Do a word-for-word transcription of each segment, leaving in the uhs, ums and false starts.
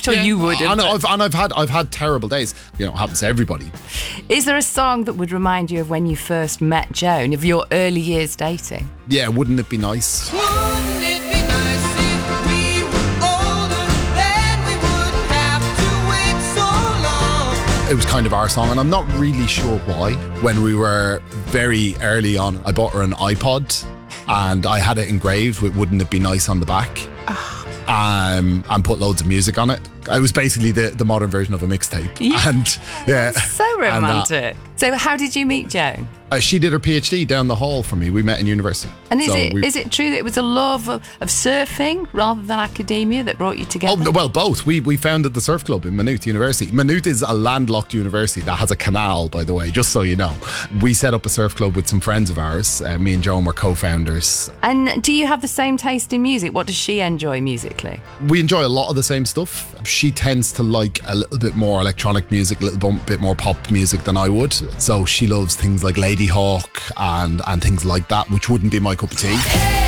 sure Yeah. you would have. And I've, and I've had I've had terrible days. You know, it happens to everybody. Is there a song that would remind you of when you first met Joan, of your early years dating? Yeah, wouldn't it be nice? Wouldn't it be nice if we were older, then we wouldn't have to wait so long? It was kind of our song, and I'm not really sure why. When we were very early on, I bought her an iPod, and I had it engraved with "Wouldn't it be nice" on the back. Um, and put loads of music on it. It was basically the, the modern version of a mixtape. Yeah. And yeah, So And, uh, romantic. So how did you meet Joan? uh, she did her PhD down the hall from me. We met in university. And is So it we- is it true that it was a love of, of surfing rather than academia that brought you together? Oh, well, both. We we founded the surf club in Maynooth University. Maynooth is a landlocked university that has a canal, by the way, just so you know. We set up a surf club with some friends of ours. Uh, me and Joan were co-founders. And do you have the same taste in music? What does she enjoy musically? We enjoy a lot of the same stuff. She tends to like a little bit more electronic music, a little bit- bit more pop music than I would. So she loves things like Lady Hawk and, and things like that, which wouldn't be my cup of tea.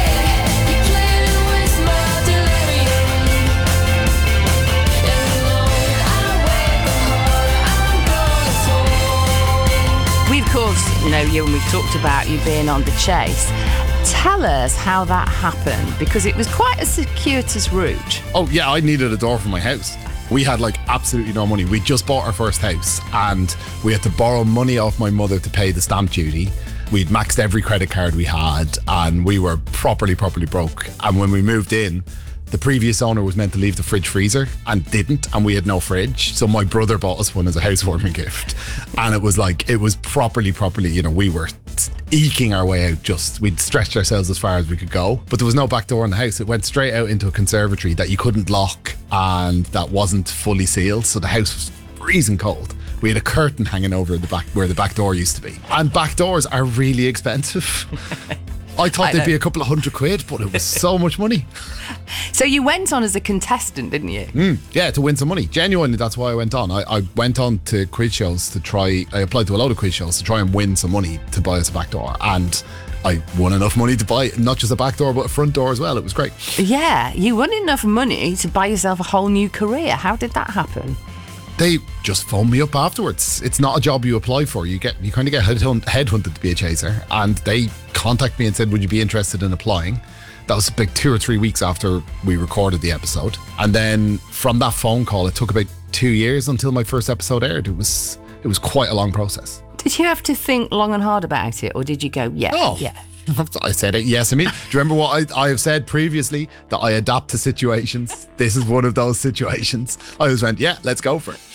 We, of course, know you and we've talked about you being on The Chase. Tell us how that happened, because it was quite a circuitous route. Oh yeah, I needed a door for my house. We had like absolutely no money. We just bought our first house and we had to borrow money off my mother to pay the stamp duty. We'd maxed every credit card we had and we were properly, properly broke. And when we moved in, the previous owner was meant to leave the fridge freezer and didn't, and we had no fridge. So my brother bought us one as a housewarming gift. And it was like, it was properly, properly, you know, we were eking our way out. Just, we'd stretched ourselves as far as we could go. But there was no back door in the house. It went straight out into a conservatory that you couldn't lock and that wasn't fully sealed. So the house was freezing cold. We had a curtain hanging over the back where the back door used to be. And back doors are really expensive. I thought I they'd know. be a couple of hundred quid, but it was so much money. So you went on as a contestant, didn't you? Mm, yeah, to win some money. Genuinely, that's why I went on. I, I went on to quiz shows to try, I applied to a load of quiz shows to try and win some money to buy us a back door. And I won enough money to buy not just a back door, but a front door as well. It was great. Yeah, you won enough money to buy yourself a whole new career. How did that happen? They just phoned me up afterwards. It's not a job you apply for. You get you kind of get headhunt, headhunted to be a chaser, and they contacted me and said, "Would you be interested in applying?" That was like two or three weeks after we recorded the episode, and then from that phone call, it took about two years until my first episode aired. It was it was quite a long process. Did you have to think long and hard about it, or did you go, yeah, Oh. yeah? I said it, yes. I mean, do you remember what I, I have said previously? That I adapt to situations. This is one of those situations. I just went, yeah, let's go for it.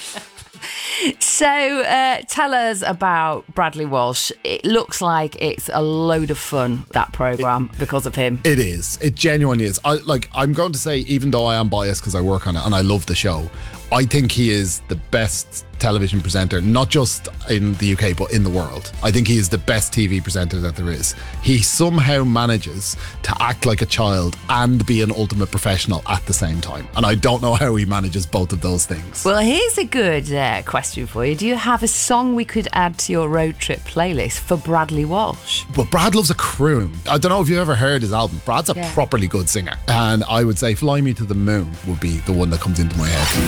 So uh, tell us about Bradley Walsh. It looks like it's a load of fun, that programme, because of him. It is. It genuinely is. I like. I'm going to say, even though I am biased because I work on it and I love the show, I think he is the best television presenter, not just in the U K, but in the world. I think he is the best T V presenter that there is. He somehow manages to act like a child and be an ultimate professional at the same time. And I don't know how he manages both of those things. Well, here's a good uh, question for you. Do you have a song we could add to your road trip playlist for Bradley Walsh? Well, Brad loves a croon. I don't know if you've ever heard his album. Brad's a Yeah. properly good singer. And I would say Fly Me to the Moon would be the one that comes into my head.